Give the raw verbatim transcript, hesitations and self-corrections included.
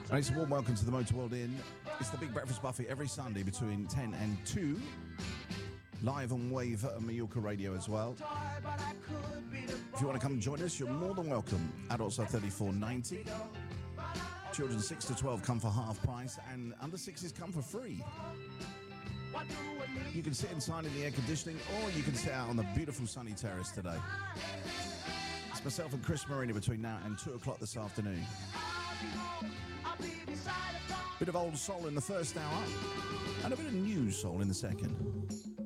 And it's a warm welcome to the Motor World Inn. It's the Big Breakfast Buffet every Sunday between ten and two. Live on Wave at Mallorca Radio as well. If you want to come and join us, you're more than welcome. Adults are thirty-four ninety. Children six to twelve come for half price, and under sixes come for free. You can sit inside in the air conditioning, or you can sit out on the beautiful sunny terrace today. It's myself and Chris Marina between now and two o'clock this afternoon. Bit of old soul in the first hour, and a bit of new soul in the second.